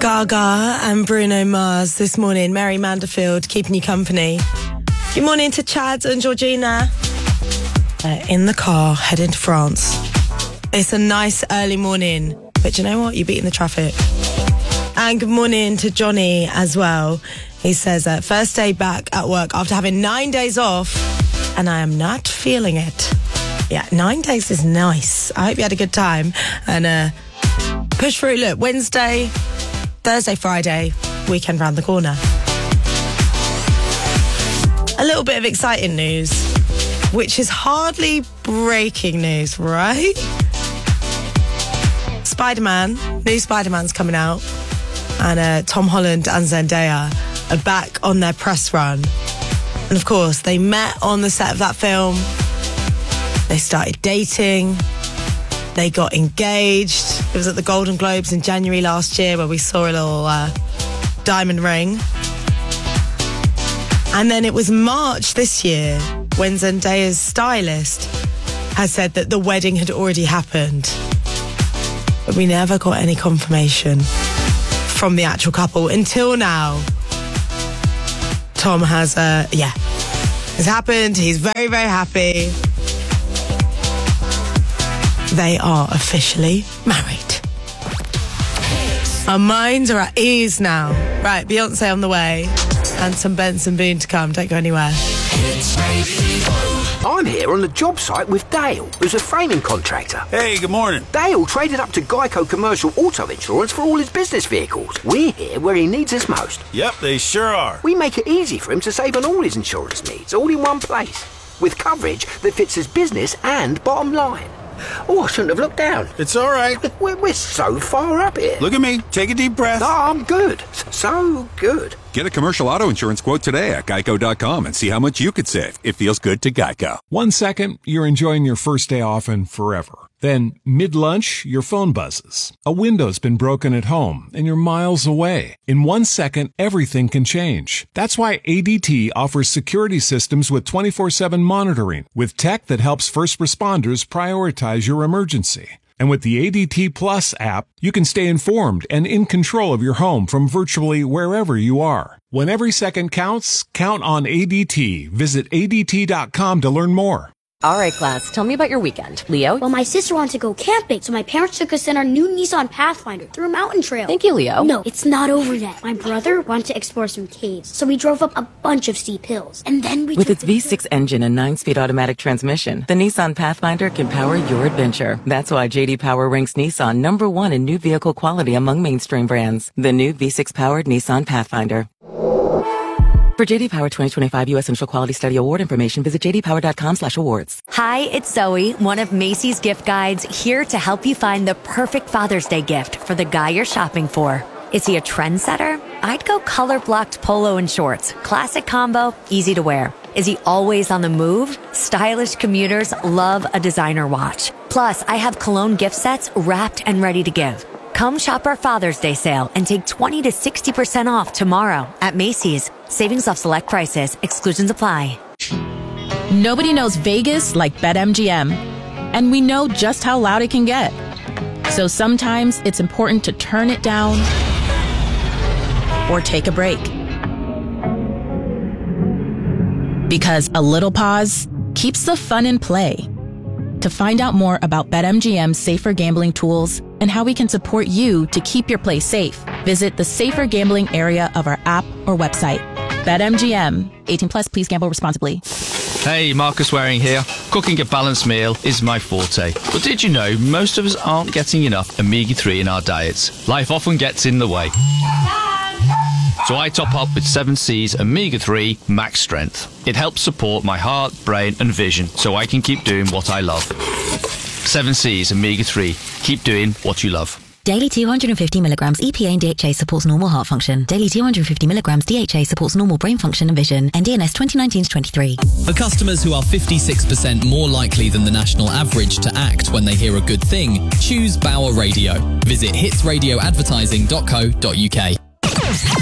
Gaga and Bruno Mars this morning. Mary Manderfield keeping you company. Good morning to Chad and Georgina. In the car heading to France. It's a nice early morning, but you know what? You're beating the traffic. And good morning to Johnny as well. He says, first day back at work after having 9 days off, and I am not feeling it. Yeah, 9 days is nice. I hope you had a good time. And push through. Look, Wednesday, Thursday, Friday, weekend round the corner. A little bit of exciting news, which is hardly breaking news, right? Spider-Man, new Spider-Man's coming out, and Tom Holland and Zendaya are back on their press run. And of course, they met on the set of that film. They started dating. They got engaged. It was at the Golden Globes in January last year where we saw a little diamond ring. And then it was March this year when Zendaya's stylist has said that the wedding had already happened. But we never got any confirmation from the actual couple until now. Tom has, it's happened. He's very, very happy. They are officially married. Our minds are at ease now. Right, Beyonce on the way. And some Benson Boone to come. Don't go anywhere. I'm here on the job site with Dale, who's a framing contractor. Hey, good morning. Dale traded up to Geico Commercial Auto Insurance for all his business vehicles. We're here where he needs us most. Yep, they sure are. We make it easy for him to save on all his insurance needs, all in one place, with coverage that fits his business and bottom line. Oh, I shouldn't have looked down. It's all right. We're so far up here. Look at me. Take a deep breath. No, I'm good. So good. Get a commercial auto insurance quote today at geico.com and see how much you could save. It feels good to Geico. 1 second, you're enjoying your first day off and forever. Then, mid-lunch, your phone buzzes. A window's been broken at home, and you're miles away. In 1 second, everything can change. That's why ADT offers security systems with 24/7 monitoring, with tech that helps first responders prioritize your emergency. And with the ADT Plus app, you can stay informed and in control of your home from virtually wherever you are. When every second counts, count on ADT. Visit ADT.com to learn more. All right, class, tell me about your weekend. Leo? Well, my sister wanted to go camping, so my parents took us in our new Nissan Pathfinder through a mountain trail. Thank you, Leo. No, it's not over yet. My brother wanted to explore some caves, so we drove up a bunch of steep hills. And then we With its V6 engine and 9-speed automatic transmission, the Nissan Pathfinder can power your adventure. That's why J.D. Power ranks Nissan #1 in new vehicle quality among mainstream brands. The new V6-powered Nissan Pathfinder. For J.D. Power 2025 U.S. Central Quality Study Award information, visit jdpower.com/awards. Hi, it's Zoe, one of Macy's gift guides, here to help you find the perfect Father's Day gift for the guy you're shopping for. Is he a trendsetter? I'd go color-blocked polo and shorts. Classic combo, easy to wear. Is he always on the move? Stylish commuters love a designer watch. Plus, I have cologne gift sets wrapped and ready to give. Come shop our Father's Day sale and take 20 to 60% off tomorrow at Macy's. Savings off select prices. Exclusions apply. Nobody knows Vegas like BetMGM, and we know just how loud it can get. So sometimes it's important to turn it down or take a break. Because a little pause keeps the fun in play. To find out more about BetMGM's safer gambling tools and how we can support you to keep your play safe, visit the safer gambling area of our app or website. BetMGM. 18 plus, please gamble responsibly. Hey, Marcus Waring here. Cooking a balanced meal is my forte. But did you know most of us aren't getting enough omega-3 in our diets? Life often gets in the way. So I top up with 7C's Omega-3 Max Strength. It helps support my heart, brain and vision so I can keep doing what I love. 7C's Omega-3. Keep doing what you love. Daily 250 milligrams EPA and DHA supports normal heart function. Daily 250 milligrams DHA supports normal brain function and vision. NDNS 2019-23. For customers who are 56% more likely than the national average to act when they hear a good thing, choose Bauer Radio. Visit hitsradioadvertising.co.uk.